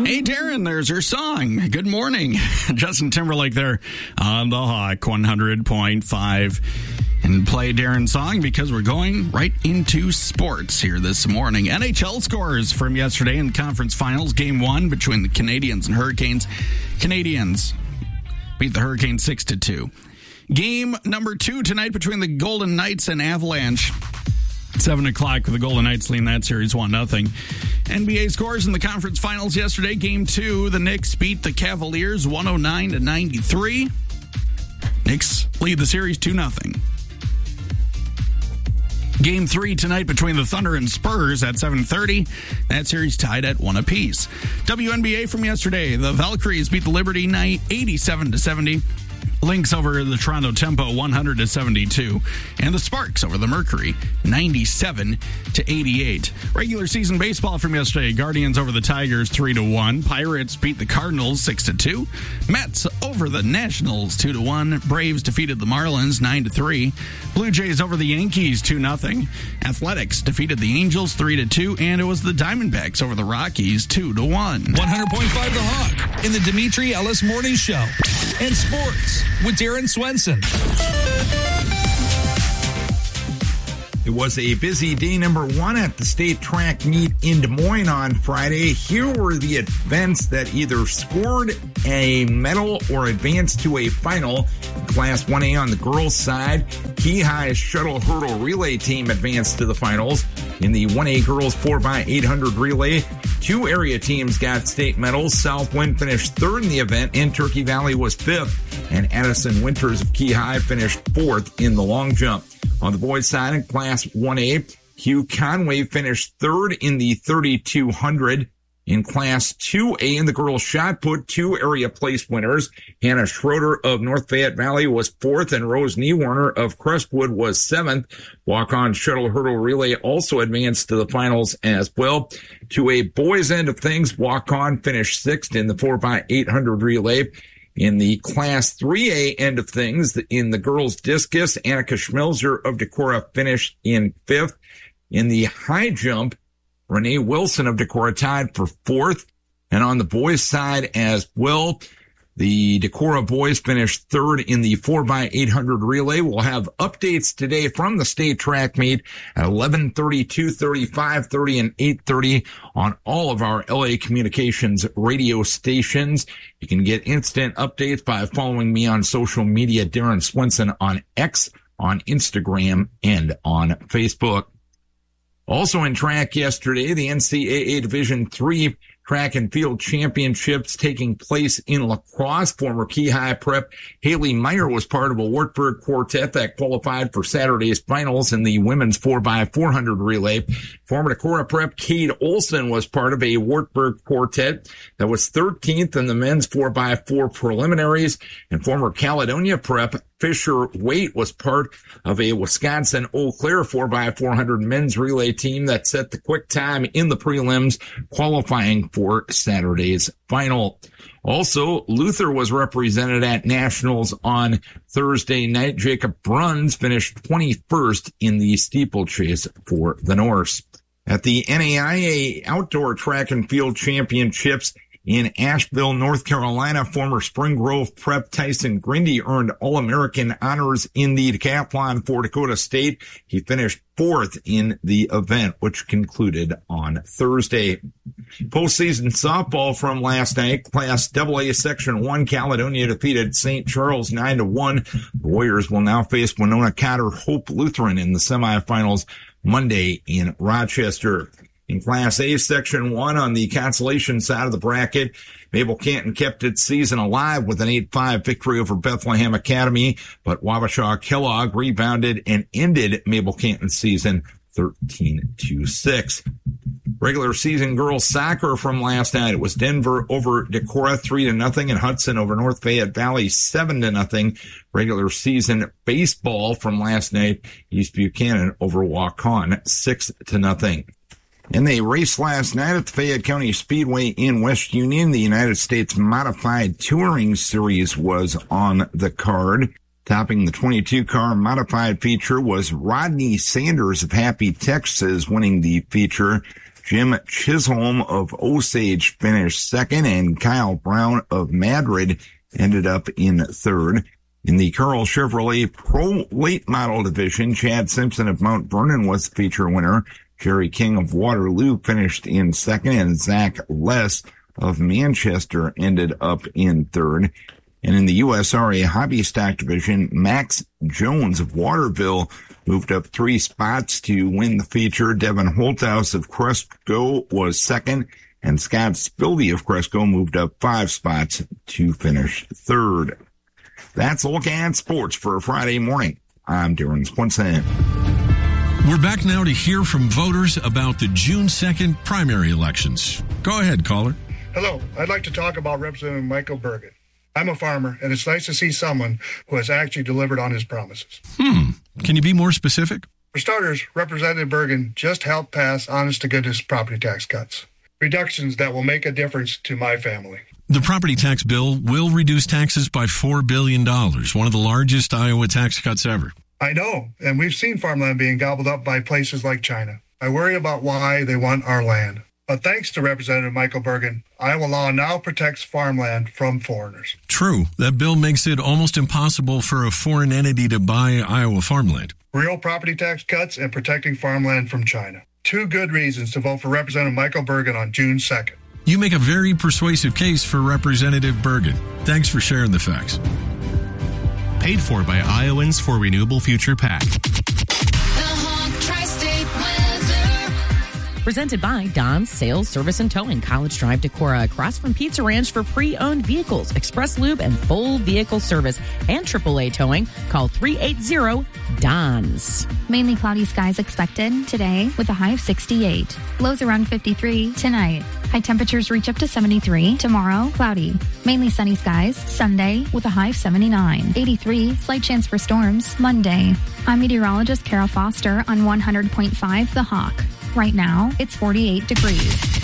Hey, Darren, there's your song. Good morning. Justin Timberlake there on the Hawk 100.5. And play Darren's song because we're going right into sports here this morning. NHL scores from yesterday in the conference finals. Game 1 between the Canadiens and Hurricanes. Canadiens beat the Hurricanes 6-2. Game number 2 tonight between the Golden Knights and Avalanche. 7 o'clock with the Golden Knights leading that series 1-0. NBA scores in the conference finals yesterday. Game 2, the Knicks beat the Cavaliers 109-93. Knicks lead the series 2-0. Game 3 tonight between the Thunder and Spurs at 7:30. That series tied at 1 apiece. WNBA from yesterday. The Valkyries beat the Liberty Knight 87-70. Lynx over the Toronto Tempo 100-72. And the Sparks over the Mercury 97-88. Regular season baseball from yesterday. Guardians over the Tigers 3-1. Pirates beat the Cardinals 6-2. Mets over the Nationals 2-1. Braves defeated the Marlins 9-3. Blue Jays over the Yankees 2-0. Athletics defeated the Angels 3-2. And it was the Diamondbacks over the Rockies 2-1. 100.5 The Hawk in the Dimitri Ellis Morning Show. And sports with Darren Swenson. It was a busy day number 1 at the state track meet in Des Moines on Friday. Here were the events that either scored a medal or advanced to a final. Class 1A on the girls' side, Key High's shuttle hurdle relay team advanced to the finals. In the 1A girls 4x800 relay, 2 area teams got state medals. Southwind finished 3rd in the event, and Turkey Valley was 5th. And Addison Winters of Key High finished 4th in the long jump. On the boys' side in Class 1A, Hugh Conway finished 3rd in the 3200. In Class 2A in the girls' shot put, 2 area place winners. Hannah Schroeder of North Fayette Valley was 4th, and Rose Niewarner of Crestwood was 7th. Walk-on shuttle hurdle relay also advanced to the finals as well. To a boys' end of things, walk-on finished 6th in the 4x800 relay. In the Class 3A end of things, in the girls' discus, Annika Schmelzer of Decorah finished in 5th. In the high jump, Renee Wilson of Decorah tied for 4th. And on the boys' side as well, the Decorah boys finished 3rd in the 4x800 relay. We'll have updates today from the state track meet at 11:30, 2:30, 5:30, and 8:30 on all of our LA Communications radio stations. You can get instant updates by following me on social media, Darren Swenson on X, on Instagram, and on Facebook. Also in track yesterday, the NCAA Division III Track and Field Championships taking place in La Crosse. Former Key High Prep Haley Meyer was part of a Wartburg quartet that qualified for Saturday's finals in the women's 4x400 relay. Former Decorah Prep Cade Olson was part of a Wartburg quartet that was 13th in the men's 4x4 preliminaries. And former Caledonia Prep Fisher Waite was part of a Wisconsin Eau Claire 4x400 men's relay team that set the quick time in the prelims, qualifying for Saturday's final. Also, Luther was represented at Nationals on Thursday night. Jacob Bruns finished 21st in the steeplechase for the Norse. At the NAIA Outdoor Track and Field Championships in Asheville, North Carolina, former Spring Grove Prep Tyson Grindy earned All-American honors in the decathlon for Dakota State. He finished 4th in the event, which concluded on Thursday. Postseason softball from last night. Class AA Section 1, Caledonia defeated St. Charles 9-1. The Warriors will now face Winona Cotter Hope Lutheran in the semifinals Monday in Rochester. In Class A, Section 1, on the consolation side of the bracket, Mabel Canton kept its season alive with an 8-5 victory over Bethlehem Academy, but Wabasha Kellogg rebounded and ended Mabel Canton's season 13-6. Regular season girls soccer from last night. It was Denver over Decorah 3-0 and Hudson over North Fayette Valley 7-0. Regular season baseball from last night. East Buchanan over Waukon 6-0. In the race last night at the Fayette County Speedway in West Union, the United States Modified Touring Series was on the card. Topping the 22-car modified feature was Rodney Sanders of Happy Texas winning the feature. Jim Chisholm of Osage finished second, and Kyle Brown of Madrid ended up in third. In the Carl Chevrolet Pro Late Model Division, Chad Simpson of Mount Vernon was the feature winner. Jerry King of Waterloo finished in second, and Zach Less of Manchester ended up in third. And in the USRA Hobby Stock Division, Max Jones of Waterville moved up 3 spots to win the feature. Devin Holthouse of Cresco was second, and Scott Spildy of Cresco moved up 5 spots to finish third. That's a look at sports for a Friday morning. I'm Darren Swenson. We're back now to hear from voters about the June 2nd primary elections. Go ahead, caller. Hello. I'd like to talk about Representative Michael Bergen. I'm a farmer, and it's nice to see someone who has actually delivered on his promises. Can you be more specific? For starters, Representative Bergen just helped pass honest-to-goodness property tax cuts. Reductions that will make a difference to my family. The property tax bill will reduce taxes by $4 billion, one of the largest Iowa tax cuts ever. I know, and we've seen farmland being gobbled up by places like China. I worry about why they want our land. But thanks to Representative Michael Bergen, Iowa law now protects farmland from foreigners. True. That bill makes it almost impossible for a foreign entity to buy Iowa farmland. Real property tax cuts and protecting farmland from China. 2 good reasons to vote for Representative Michael Bergen on June 2nd. You make a very persuasive case for Representative Bergen. Thanks for sharing the facts. Paid for by Iowans for Renewable Future PAC. Presented by Don's Sales, Service, and Towing, College Drive, Decorah, across from Pizza Ranch for pre-owned vehicles, express lube, and full vehicle service, and AAA towing. Call 380-DONS. Mainly cloudy skies expected today with a high of 68. Lows around 53 tonight. High temperatures reach up to 73. Tomorrow, cloudy. Mainly sunny skies. Sunday with a high of 79. 83, slight chance for storms. Monday. I'm meteorologist Carol Foster on 100.5 The Hawk. Right now, it's 48 degrees.